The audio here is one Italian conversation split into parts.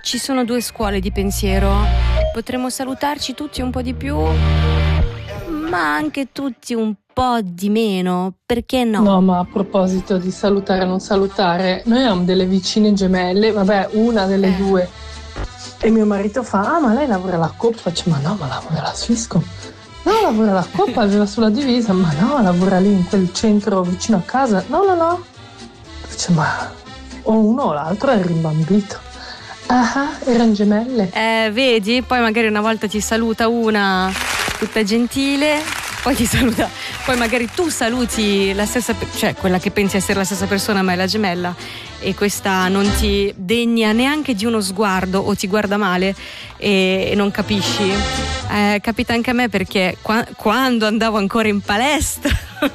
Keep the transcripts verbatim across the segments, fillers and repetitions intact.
ci sono due scuole di pensiero. Potremmo salutarci tutti un po' di più, ma anche tutti un po' di meno, perché no? No, ma a proposito di salutare e non salutare, noi abbiamo delle vicine gemelle, vabbè, una delle Eh. due, e mio marito fa, ah, ma lei lavora alla Coop? Faccio, ma no, ma lavora alla Swisscom. No, lavora alla Coop, aveva sulla divisa, ma no, lavora lì in quel centro vicino a casa. No, no, no. Faccio, ma o uno o l'altro è rimbambito. Ah, erano gemelle. Eh, vedi? Poi magari una volta ti saluta una tutta gentile, poi ti saluta, poi magari tu saluti la stessa, cioè quella che pensi essere la stessa persona ma è la gemella, e questa non ti degna neanche di uno sguardo o ti guarda male e, e non capisci. Eh, capita anche a me, perché qua, quando andavo ancora in palestra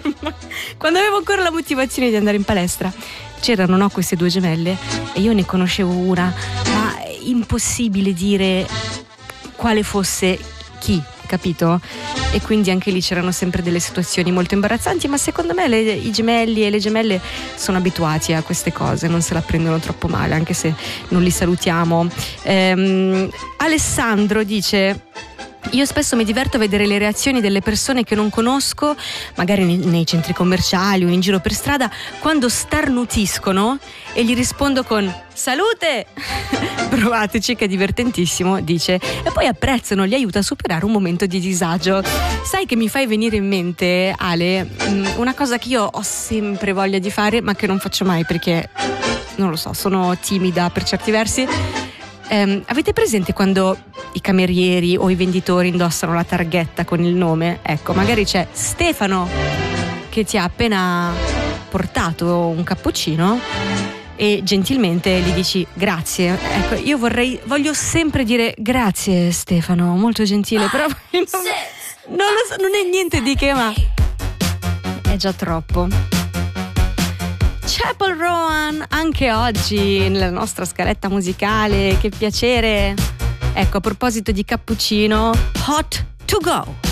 quando avevo ancora la motivazione di andare in palestra, c'erano, no, queste due gemelle e io ne conoscevo una, ma è impossibile dire quale fosse chi, capito? E quindi anche lì c'erano sempre delle situazioni molto imbarazzanti, ma secondo me le, i gemelli e le gemelle sono abituati a queste cose, non se la prendono troppo male, anche se non li salutiamo. ehm, Alessandro dice: io spesso mi diverto a vedere le reazioni delle persone che non conosco, magari nei, nei centri commerciali o in giro per strada, quando starnutiscono, e gli rispondo con salute. Provateci, che è divertentissimo, dice, e poi apprezzano, gli aiuta a superare un momento di disagio. Sai che mi fai venire in mente, Ale, una cosa che io ho sempre voglia di fare ma che non faccio mai perché, non lo so, sono timida per certi versi. Um, avete presente quando i camerieri o i venditori indossano la targhetta con il nome? Ecco, magari c'è Stefano che ti ha appena portato un cappuccino e gentilmente gli dici grazie. Ecco, io vorrei, voglio sempre dire grazie Stefano, molto gentile, però non, non, lo so, non è niente di che, ma è già troppo. Chapel Roan anche oggi nella nostra scaletta musicale, che piacere. Ecco, a proposito di cappuccino, hot to go.